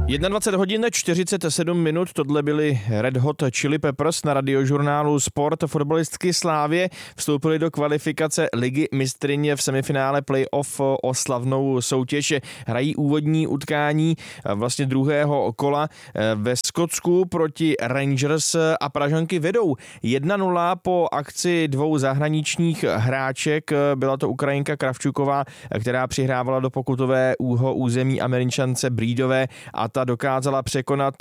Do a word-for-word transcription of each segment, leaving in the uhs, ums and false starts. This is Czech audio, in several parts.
dvacet jedna hodin čtyřicet sedm minut, tohle byly Red Hot Chili Peppers na Radiožurnálu Sport. Fotbalistky Slávie vstoupily do kvalifikace Ligy mistryň v semifinále playoff o slavnou soutěž. Hrají úvodní utkání vlastně druhého kola ve Skotsku proti Rangers a Pražanky vedou jedna nula po akci dvou zahraničních hráček. Byla to Ukrajinka Kravčuková, která přihrávala do pokutového území Američance Breedové a ta dokázala překonat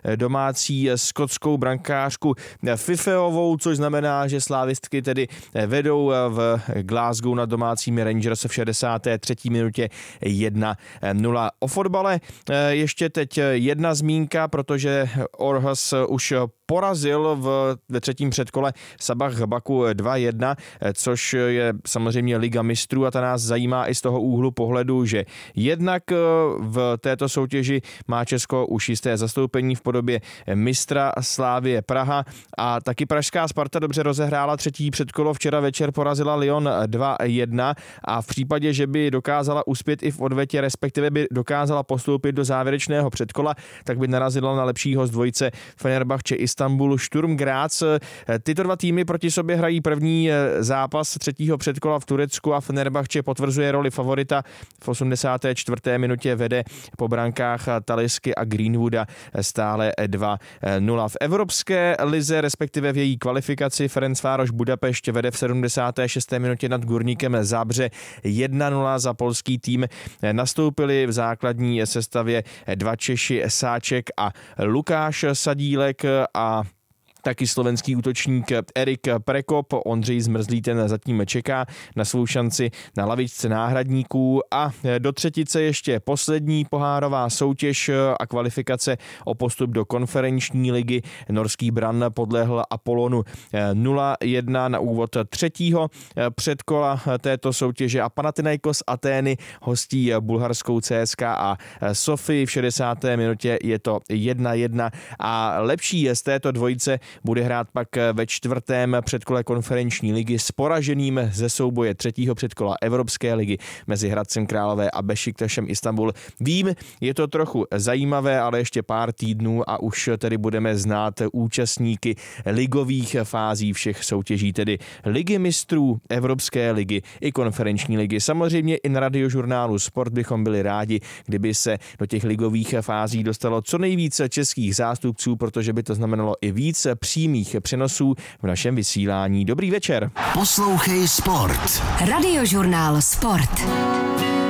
domácí skotskou brankářku Fifeovou, což znamená, že slávistky tedy vedou v Glasgow nad domácími Rangers v šedesáté třetí minutě jedna nula. O fotbale ještě teď jedna zmínka, protože Orhus už porazil v, ve třetím předkole Sabah Baku dva jedna, což je samozřejmě Liga mistrů a ta nás zajímá i z toho úhlu pohledu, že jednak v této soutěži má Česko už jisté zastoupení v podobě mistra Slavie Praha a taky pražská Sparta dobře rozehrála třetí předkolo, včera večer porazila Lyon dva jedna a v případě, že by dokázala uspět i v odvetě, respektive by dokázala postoupit do závěrečného předkola, tak by narazila na lepšího z dvojice Fenerbahce Istanbul Sturm Graz. Tyto dva týmy proti sobě hrají první zápas třetího předkola v Turecku a Fenerbahce potvrzuje roli favorita. V osmdesáté čtvrté minutě vede po brankách Talisky a Greenwooda stále dva nula. V evropské lize, respektive v její kvalifikaci, Ferencvároš Budapešť vede v sedmdesáté šesté minutě nad Gurníkem Zábře jedna nula. Za polský tým nastoupili v základní sestavě dva Češi, Sáček a Lukáš Sadílek a taky slovenský útočník Erik Prekop. Ondřej Zmrzlý ten zatím čeká na svou šanci na lavičce náhradníků a do třetice ještě poslední pohárová soutěž a kvalifikace o postup do konferenční ligy. Norský Brann podlehl Apollonu nula jedna na úvod třetího předkola této soutěže a Panathinaikos Atény hostí bulharskou C S K A Sofii. V šedesáté minutě je to jedna jedna a lepší je z této dvojice bude hrát pak ve čtvrtém předkole konferenční ligy s poraženým ze souboje třetího předkola Evropské ligy mezi Hradcem Králové a Bešiktašem Istanbul. Vím, je to trochu zajímavé, ale ještě pár týdnů a už tedy budeme znát účastníky ligových fází všech soutěží, tedy Ligy mistrů, Evropské ligy i konferenční ligy. Samozřejmě i na Radiožurnálu Sport bychom byli rádi, kdyby se do těch ligových fází dostalo co nejvíce českých zástupců, protože by to znamenalo i více přímých přenosů v našem vysílání. Dobrý večer. Poslouchej Sport. Radiožurnál Sport.